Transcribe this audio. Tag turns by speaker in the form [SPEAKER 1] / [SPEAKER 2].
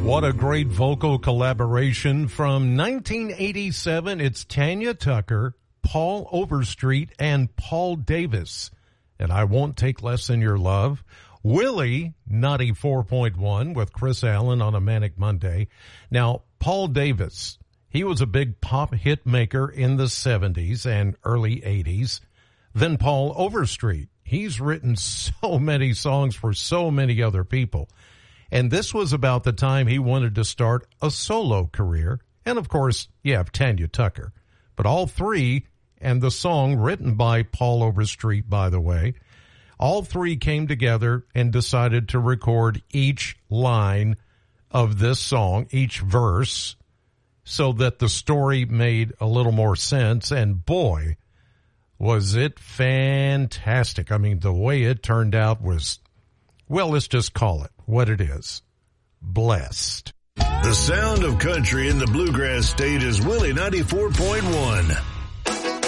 [SPEAKER 1] What a great vocal collaboration from 1987. It's Tanya Tucker, Paul Overstreet, and Paul Davis. And I Won't Take Less Than Your Love. Willie, Naughty 4.1 with Chris Allen on a Manic Monday. Now, Paul Davis, he was a big pop hit maker in the 70s and early 80s. Then Paul Overstreet, he's written so many songs for so many other people. And this was about the time he wanted to start a solo career. And, of course, you have Tanya Tucker. But all three, and the song written by Paul Overstreet, by the way, all three came together and decided to record each line of this song, each verse, so that the story made a little more sense. And, boy, was it fantastic. I mean, the way it turned out was, well, let's just call it what it is. Blessed.
[SPEAKER 2] The sound of country in the Bluegrass State is Willie 94.1.